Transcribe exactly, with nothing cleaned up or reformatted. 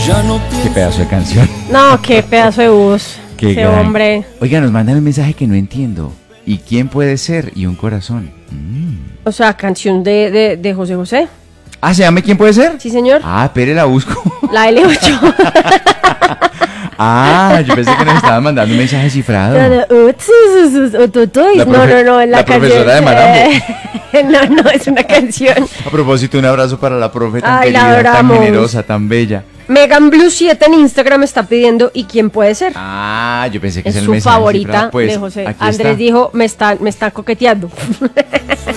Qué pedazo de canción. No, qué pedazo de voz. Qué Ese gran- hombre. Oiga, nos mandan un mensaje que no entiendo. ¿Y quién puede ser? Y un corazón. Mm. O sea, canción de, de, de José José. Ah, ¿se llama quién puede ser? Sí, señor. Ah, espere, la busco. La L ocho. Ah, yo pensé que nos estaban mandando un mensaje cifrado. La La No, profe- no, no, es la, la canción. profesora de Marambo. No, no, es una canción. A propósito, un abrazo para la profe tan Ay, la querida, tan adoramos. generosa, tan bella. Megan Blue siete en Instagram está pidiendo ¿y quién puede ser? Ah, yo pensé que Es ese era el su mensaje favorita cifrado. Pues, de José. aquí Andrés está. dijo, me está, me está coqueteando.